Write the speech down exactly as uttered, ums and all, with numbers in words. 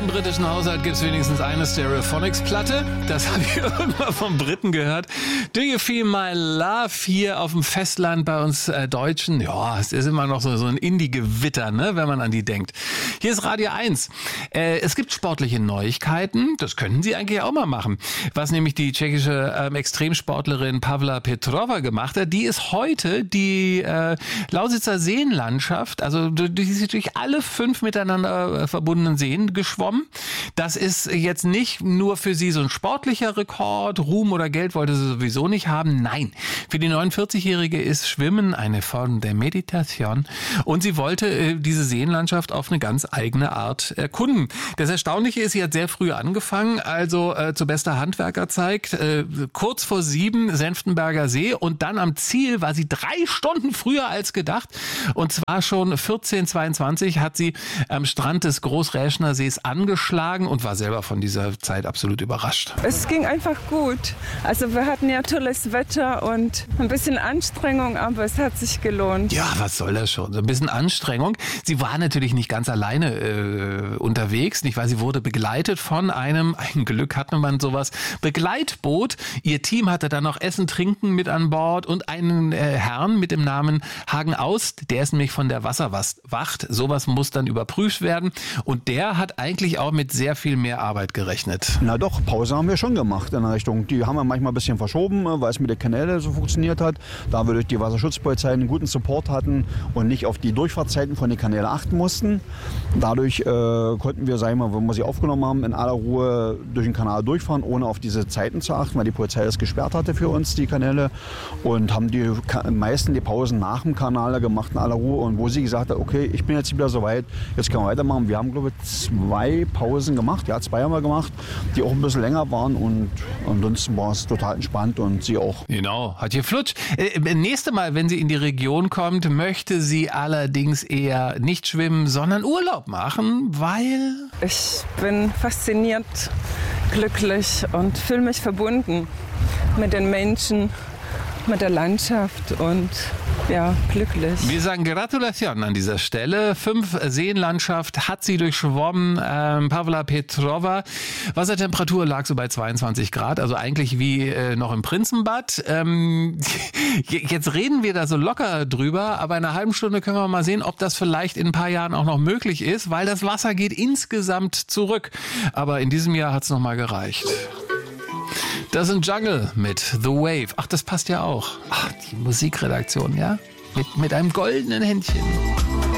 jedem britischen Haushalt gibt es wenigstens eine Stereophonics-Platte. Das habe ich irgendwann vom Briten gehört. Do You Feel My Love hier auf dem Festland bei uns äh, Deutschen? Ja, es ist immer noch so, so ein Indie-Gewitter, ne, wenn man an die denkt. Hier ist Radio eins. Äh, es gibt sportliche Neuigkeiten. Das könnten Sie eigentlich auch mal machen. Was nämlich die tschechische ähm, Extremsportlerin Pavla Petrova gemacht hat, die ist heute die äh, Lausitzer Seenlandschaft, also die ist durch alle fünf miteinander verbundenen Seen geschwommen. Das ist jetzt nicht nur für sie so ein sportlicher Rekord, Ruhm oder Geld wollte sie sowieso nicht haben. Nein, für die neunundvierzigjährige ist Schwimmen eine Form der Meditation und sie wollte äh, diese Seenlandschaft auf eine ganz eigene Art erkunden. Das Erstaunliche ist, sie hat sehr früh angefangen, also äh, zu bester Handwerkerzeit, äh, kurz vor sieben Senftenberger See und dann am Ziel war sie drei Stunden früher als gedacht und zwar schon vierzehn zweiundzwanzig hat sie am Strand des Großräschener Sees angeschlagen und war selber von dieser Zeit absolut überrascht. Es ging einfach gut. Also wir hatten ja tolles Wetter und ein bisschen Anstrengung, aber es hat sich gelohnt. Ja, was soll das schon? So ein bisschen Anstrengung. Sie war natürlich nicht ganz alleine äh, unterwegs, nicht wahr? Sie wurde begleitet von einem, ein Glück hatte man sowas, Begleitboot. Ihr Team hatte dann noch Essen, Trinken mit an Bord und einen äh, Herrn mit dem Namen Hagen Aust, der ist nämlich von der Wasserwacht. Sowas muss dann überprüft werden und der hat eigentlich auch mit sehr viel mehr Arbeit gerechnet. Na doch, Pause haben wir schon gemacht in der Richtung. Die haben wir manchmal ein bisschen verschoben, weil es mit der Kanäle so funktioniert hat. Da wir durch die Wasserschutzpolizei einen guten Support hatten und nicht auf die Durchfahrtszeiten von den Kanälen achten mussten. Dadurch äh, konnten wir, sagen wir mal, wenn wir sie aufgenommen haben, in aller Ruhe durch den Kanal durchfahren, ohne auf diese Zeiten zu achten, weil die Polizei das gesperrt hatte für uns, die Kanäle. Und haben die meisten die Pausen nach dem Kanal gemacht in aller Ruhe. Und wo sie gesagt hat, okay, ich bin jetzt wieder soweit, jetzt können wir weitermachen. Wir haben, glaube ich, zwei Pausen gemacht. Ja, zwei haben wir gemacht, die auch ein bisschen länger waren. Und ansonsten war es total entspannt und sie auch. Genau, hat hier Flutsch. Äh, nächste Mal, wenn sie in die Region kommt, möchte sie allerdings eher nicht schwimmen, sondern Urlaub machen, weil... Ich bin fasziniert, glücklich und fühle mich verbunden mit den Menschen, mit der Landschaft und ja, glücklich. Wir sagen Gratulation an dieser Stelle. Fünf Seenlandschaft hat sie durchschwommen. Ähm, Pavla Petrova. Wassertemperatur lag so bei zweiundzwanzig Grad, also eigentlich wie äh, noch im Prinzenbad. Ähm, jetzt reden wir da so locker drüber, aber in einer halben Stunde können wir mal sehen, ob das vielleicht in ein paar Jahren auch noch möglich ist, weil das Wasser geht insgesamt zurück. Aber in diesem Jahr hat es noch mal gereicht. Das ist ein Jungle mit The Wave. Ach, das passt ja auch. Ach, die Musikredaktion, ja? Mit, mit einem goldenen Händchen.